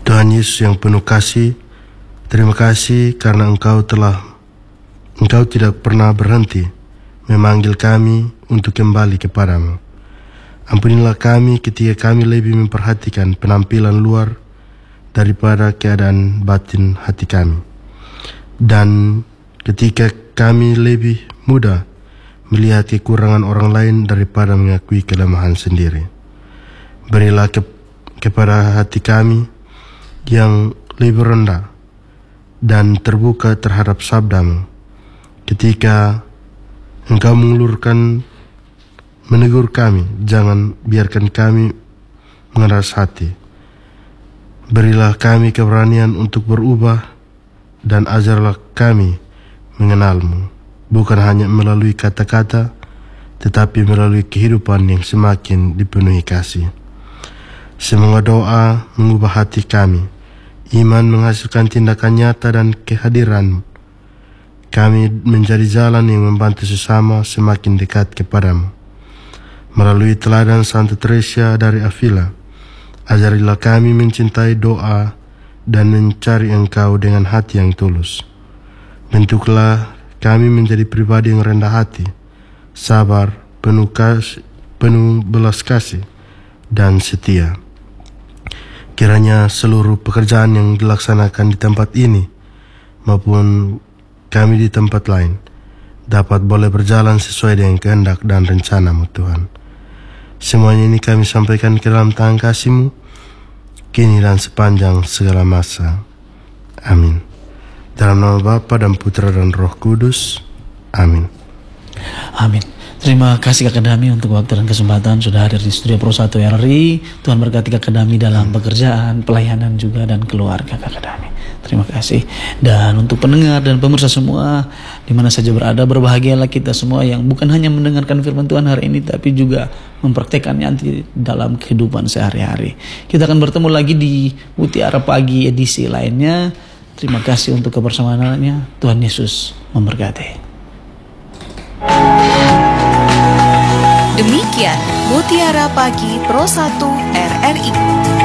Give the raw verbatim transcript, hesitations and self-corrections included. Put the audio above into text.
Tuhan Yesus yang penuh kasih, terima kasih karena Engkau telah Engkau tidak pernah berhenti memanggil kami untuk kembali kepadamu. Ampunilah kami ketika kami lebih memperhatikan penampilan luar daripada keadaan batin hati kami. Dan ketika kami lebih mudah melihat kekurangan orang lain daripada mengakui kelemahan sendiri. Berilah ke, kepada hati kami yang lebih rendah dan terbuka terhadap sabdamu. Ketika Engkau mengulurkan menegur kami, jangan biarkan kami mengeras hati. Berilah kami keberanian untuk berubah dan ajarlah kami mengenalmu, bukan hanya melalui kata-kata, tetapi melalui kehidupan yang semakin dipenuhi kasih. Semoga doa mengubah hati kami, iman menghasilkan tindakan nyata dan kehadiranmu. Kami menjadi jalan yang membantu sesama semakin dekat kepadamu. Melalui teladan Santa Teresa dari Avila, ajarilah kami mencintai doa dan mencari Engkau dengan hati yang tulus. Bentuklah kami menjadi pribadi yang rendah hati, sabar, penuh kasih, penuh belas kasih, dan setia. Kiranya seluruh pekerjaan yang dilaksanakan di tempat ini maupun kami di tempat lain dapat boleh berjalan sesuai dengan kehendak dan rencana-Mu, Tuhan. Semuanya ini kami sampaikan ke dalam tangan kasih-Mu, kini dan sepanjang segala masa. Amin. Dalam nama Bapa dan Putra dan Roh Kudus. Amin. Amin. Terima kasih Kakak Dami untuk waktu dan kesempatan sudah hadir di studio Pro satu R R I. Tuhan berkati Kakak Dami dalam pekerjaan, pelayanan juga dan keluarga Kakak Dami. Terima kasih. Dan untuk pendengar dan pemirsa semua di mana saja berada, berbahagialah kita semua yang bukan hanya mendengarkan firman Tuhan hari ini, tapi juga mempraktekannya nanti dalam kehidupan sehari-hari. Kita akan bertemu lagi di Mutiara Pagi edisi lainnya. Terima kasih untuk kebersamaannya. Tuhan Yesus memberkati. Demikian Mutiara Pagi Pro satu R R I.